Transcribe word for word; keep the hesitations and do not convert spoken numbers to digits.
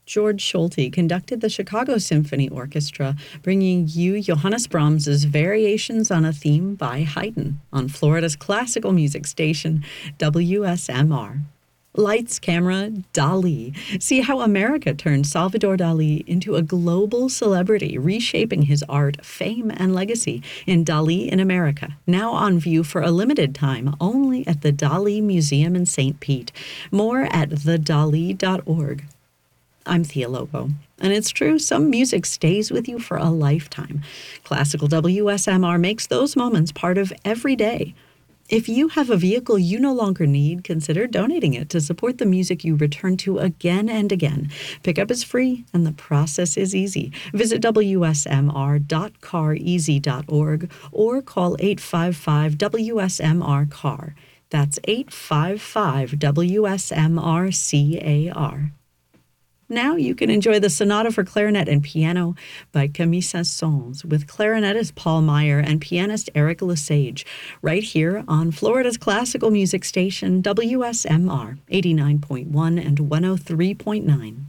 George Solti conducted the Chicago Symphony Orchestra, bringing you Johannes Brahms's Variations on a Theme by Haydn on Florida's classical music station, W S M R. Lights, camera, Dali. See how America turned Salvador Dali into a global celebrity, reshaping his art, fame, and legacy in Dali in America, now on view for a limited time only at the Dali Museum in Saint Pete. More at the dali dot org. I'm Thea Lobo, and it's true, some music stays with you for a lifetime. Classical W S M R makes those moments part of every day. If you have a vehicle you no longer need, consider donating it to support the music you return to again and again. Pickup is free, and the process is easy. Visit W S M R dot car easy dot org or call eight five five W S M R C A R. That's eight five five W S M R C A R. Now you can enjoy the Sonata for Clarinet and Piano by Camille Saint-Saëns with clarinetist Paul Meyer and pianist Eric Lesage, right here on Florida's classical music station, W S M R eighty-nine point one and one oh three point nine.